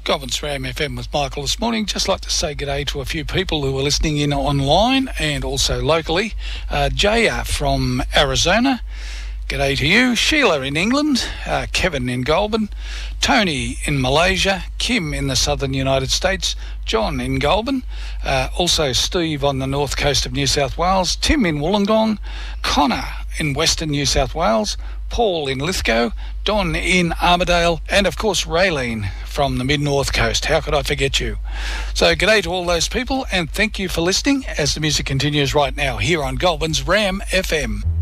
Gobbins Ram FM with Michael this morning. Just like to say g'day to a few people who are listening in online and also locally. Jaya from Arizona, g'day to you. Sheila in England, Kevin in Goulburn, Tony in Malaysia, Kim in the southern United States, John in Goulburn, also Steve on the north coast of New South Wales, Tim in Wollongong, Connor in western New South Wales, Paul in Lithgow, Don in Armidale, and of course Raylene from the mid-north coast. How could I forget you? So g'day to all those people, and thank you for listening as the music continues right now here on Goulburn's Ram FM.